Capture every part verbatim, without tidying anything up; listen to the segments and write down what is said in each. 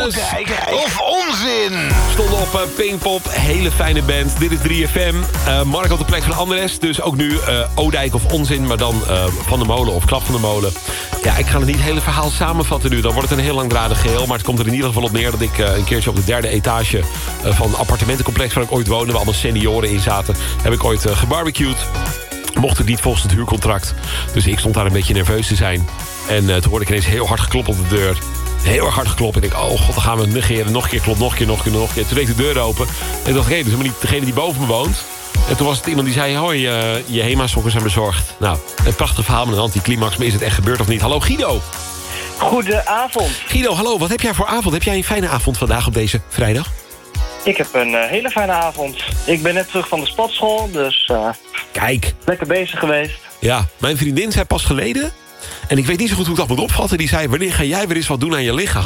Trouwens, of onzin. Stonden op uh, Pinkpop, hele fijne band. Dit is drie F M. Uh, Mark op de plek van Andres. Dus ook nu uh, Odijk of onzin, maar dan uh, Van de Molen of Klap van de Molen. Ja, ik ga het niet het hele verhaal samenvatten nu. Dan wordt het een heel langdradig geheel. Maar het komt er in ieder geval op neer dat ik uh, een keertje op de derde etage uh, van een appartementencomplex waar ik ooit woonde, waar allemaal senioren in zaten, heb ik ooit uh, gebarbecued. Mocht het niet volgens het huurcontract. Dus ik stond daar een beetje nerveus te zijn. En uh, toen hoorde ik ineens heel hard geklopt op de deur. Heel erg hard geklopt. En ik denk, oh god, dan gaan we negeren. Nog een keer klopt, nog een keer, nog een keer, nog een keer. Toen deed ik de deur open. En toen dacht ik, hé, dus helemaal niet degene die boven me woont. En toen was het iemand die zei, hoi, uh, je Hema-sokken zijn bezorgd. Nou, een prachtig verhaal met een anticlimax. Maar is het echt gebeurd of niet? Hallo Guido. Goedenavond. Guido, hallo. Wat heb jij voor avond? Heb jij een fijne avond vandaag op deze vrijdag? Ik heb een uh, hele fijne avond. Ik ben net terug van de sportschool, dus uh, Kijk. lekker bezig geweest. Ja, mijn vriendin zei pas geleden, en ik weet niet zo goed hoe ik dat moet opvatten, die zei, wanneer ga jij weer eens wat doen aan je lichaam?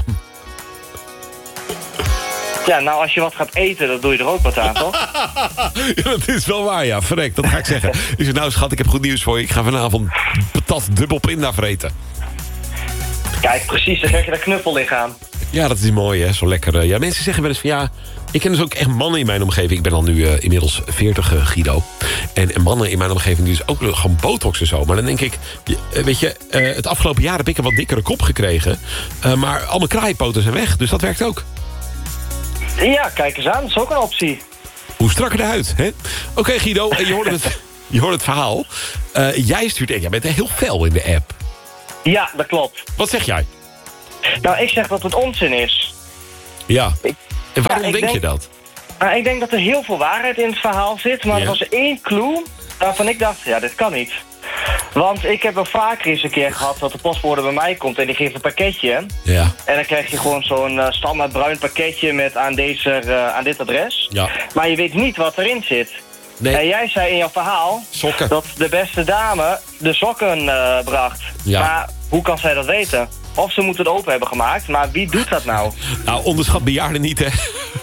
Ja, nou als je wat gaat eten, dan doe je er ook wat aan, toch? Ja, dat is wel waar, ja. Verrek, dat ga ik zeggen. Ik zei, nou schat, ik heb goed nieuws voor je. Ik ga vanavond patat dubbel pinda vreten. Kijk, precies, dan krijg je dat knuffellichaam. Ja, dat is mooi, hè. Zo lekker. Uh, ja, mensen zeggen wel eens van, ja, ik ken dus ook echt mannen in mijn omgeving. Ik ben al nu uh, inmiddels veertig, uh, Guido. En, en mannen in mijn omgeving die dus ook uh, gewoon botox en zo. Maar dan denk ik, uh, weet je, uh, het afgelopen jaar heb ik een wat dikkere kop gekregen. Uh, maar al mijn kraaienpoten zijn weg, dus dat werkt ook. Ja, kijk eens aan, dat is ook een optie. Hoe strakker eruit, hè? Oké, okay, Guido, je hoorde het, je hoorde het verhaal. Uh, jij stuurt, jij bent heel fel in de app. Ja, dat klopt. Wat zeg jij? Nou, ik zeg dat het onzin is. Ja. Ik, en waarom ja, denk, denk je dat? Nou, ik denk dat er heel veel waarheid in het verhaal zit. Maar Ja. er was één clue waarvan ik dacht, ja, dit kan niet. Want ik heb wel vaker eens een keer gehad dat de postbode bij mij komt en die geeft een pakketje. Ja. En dan krijg je gewoon zo'n uh, standaard bruin pakketje met aan, deze, uh, aan dit adres. Ja. Maar je weet niet wat erin zit. Nee. En jij zei in jouw verhaal Sokken. dat de beste dame de sokken uh, bracht. Ja. Maar hoe kan zij dat weten? Of ze moeten het open hebben gemaakt, maar wie doet dat nou? Nou, onderschat bejaarden niet, hè?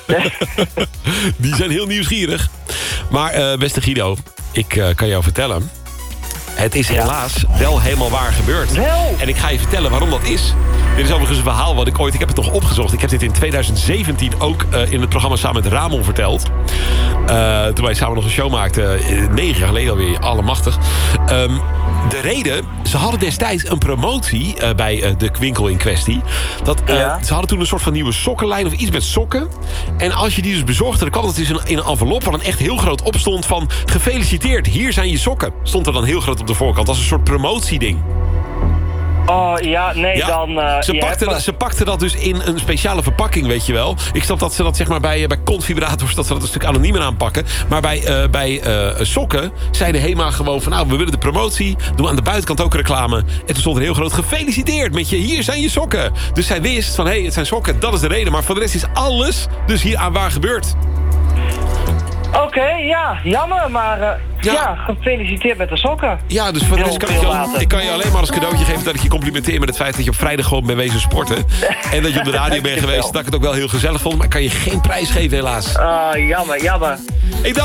Die zijn heel nieuwsgierig. Maar, uh, beste Guido, ik uh, kan jou vertellen, het is helaas wel helemaal waar gebeurd. Wel? En ik ga je vertellen waarom dat is. Dit is overigens een verhaal wat ik ooit... Ik heb het nog opgezocht. Ik heb dit in twintig zeventien ook uh, in het programma samen met Ramon verteld. Uh, toen wij samen nog een show maakten. Uh, negen jaar geleden alweer. Allemachtig. Um, de reden... Ze hadden destijds een promotie uh, bij uh, de winkel in kwestie. Dat, uh, Ja. Ze hadden toen een soort van nieuwe sokkenlijn of iets met sokken. En als je die dus bezorgde, dan kwam dat dus in, in een envelop... waar dan echt heel groot op stond van... Gefeliciteerd, hier zijn je sokken. Stond er dan heel groot op de voorkant. Als een soort promotieding. Oh ja, nee, Ja, dan... Uh, ze, je pakte, hebt- ze pakte dat dus in een speciale verpakking, weet je wel. Ik snap dat ze dat zeg maar bij, bij Confibrators... dat ze dat een stuk anoniemer aanpakken. Maar bij, uh, bij uh, sokken zei de Hema gewoon van... nou, we willen de promotie, doen aan de buitenkant ook reclame. En toen stond er heel groot gefeliciteerd met je... hier zijn je sokken. Dus zij wist van, hé, hey, het zijn sokken, dat is de reden. Maar voor de rest is alles dus hier aan waar gebeurd. Oké, okay, ja, jammer, maar uh, Ja. ja. gefeliciteerd met de sokken. Ja, dus voor de rest kan ik, Heel je, later. ik kan je alleen maar als cadeautje geven... dat ik je complimenteer met het feit dat je op vrijdag gewoon bent wezen sporten. En dat je op de radio bent geweest, dat ik het ook wel heel gezellig vond. Maar ik kan je geen prijs geven, helaas. Ah, jammer, jammer. Ik